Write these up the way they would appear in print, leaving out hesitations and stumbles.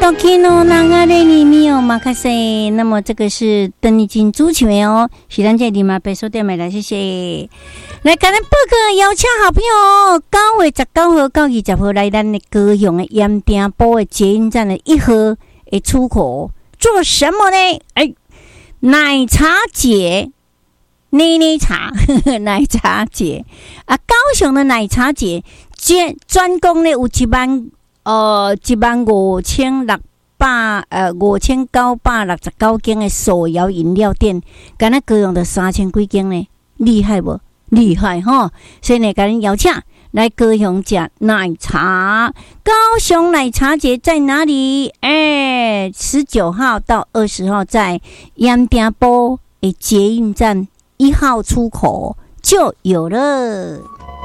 Dokino Nagareni Mio Makase。那么这个是邓丽君主唱的哦，是咱这里嘛白手点买来，谢谢。来，跟咱报告邀请好朋友9月19号到20号来咱的高雄的盐埕埔的捷运站的1号的出口做什么呢？奶茶节。奶奶茶，奶茶节啊！高雄的奶茶节，专供呢有15969间的手摇饮料店，敢若高雄的3000几间呢，厉害不？厉害哈！所以呢，甲恁邀请来高雄吃奶茶。高雄奶茶节在哪里？19号到20号在盐埕埔的捷运站1号出口就有了。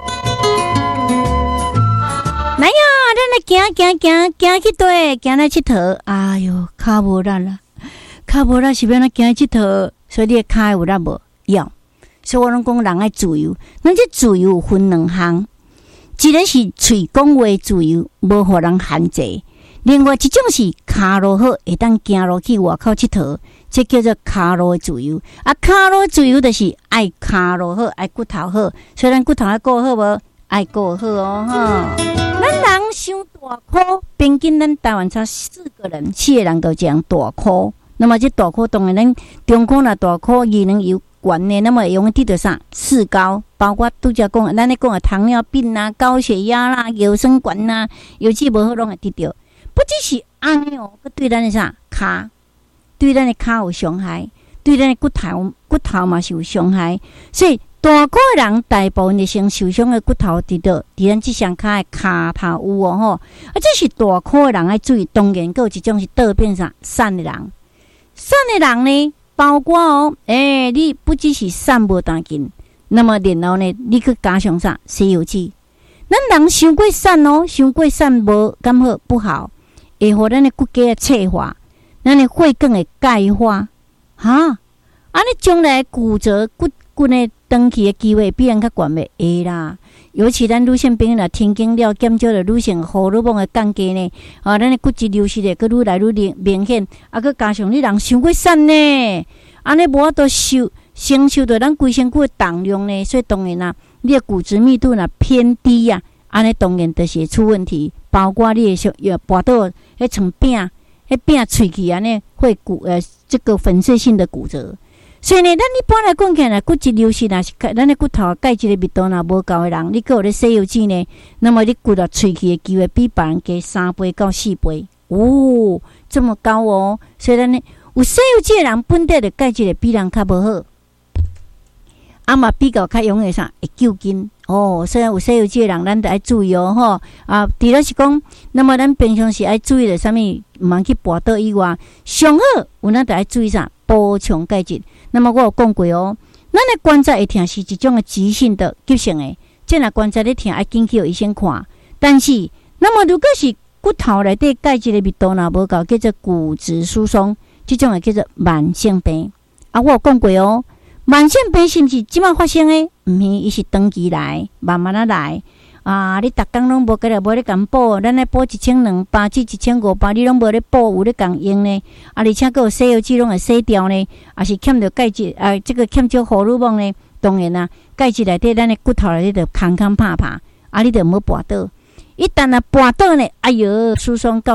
来呀，咱来行去对，行来佚佗。哎哟，脚无力啦，脚无力是要咱行去佚佗，所以你的脚有力无？要。所以我拢讲人爱自由，咱这自由有分2项，一个是嘴讲话自由，无互人限制；另外一种是脚路好，会当行路去外口佚佗。这叫做脚路的自由啊！脚路自由就是爱脚路好，爱骨头好。所以咱骨头爱顾好无？爱顾好哦哈！咱人伤大箍，平均咱台湾差4个人都这样大箍。那么这大箍当然咱中箍若大箍技能有悬的，那么会用得到啥？4高，包括拄则讲，咱咧讲的糖尿病啦、高血压啦、腰酸管啦，尤其无好拢会得到。不只是安尼哦，佮对咱的啥骹？对咱的脚有伤害，对咱的骨头嘛是有伤害，所以大个人大部分的先受伤的骨头伫咱这双脚的骹头有哦吼，这是大个人爱注意。当然，还有一种是倒变啥瘦的人，瘦的人呢，包括哦，你不只是瘦无当紧，那么然后呢，你去加上啥《西游记》，咱人伤过瘦哦，伤过瘦无咁好不好，会互咱的骨骼脆化。咱的血管会钙化，安尼将来骨折骨的长期的机会比人较悬袂会啦。尤其咱女性朋友若停经了，减少了女性荷尔蒙的降低呢，咱的骨质流失会愈来愈明显，佮加上你人伤过瘦呢，安尼无法度承受到咱规身躯的重量呢，所以当然啦，你的骨质密度若偏低啊，安尼当然就是会出问题，包括你的跋倒迄床饼。变喙齿安尼会这个粉碎性的骨折，所以呢，咱一般来讲起来，骨质流失若是咱的骨头钙质的密度若无够的人，你还有咧西游记呢，那么你骨到喙齿的机会比别人加3倍到4倍，这么高哦！所以咱呢，有西游记的人本地的钙质会比人较无好，嘛比较较容易啥会救筋。所以有西游记的人，咱得爱注意哦，吼除了是讲，那么咱平常时爱注意的啥物，毋通去跋倒以外，上好有咱得爱注意啥，补充钙质。那么我有讲过哦，咱的关节会痛是一种的急性的、急性的，这若关节咧痛，爱紧去互医生看。但是，那么如果是骨头内底钙质的密度若无够，叫做骨质疏松，这种也叫做慢性病。我有讲过哦。慢性病是毋是即摆发生诶？毋是，伊是长期来，慢慢来。你逐工拢无咧共补，咱来补1200至1500，你拢无咧补，有咧共用呢？而且佫有西游记拢会洗掉呢，也是欠着钙质，这个欠少荷尔蒙呢。当然啦，钙质内底咱的骨头内底就空拍，你就无跋倒。一旦跋倒呢，哎哟，疏松到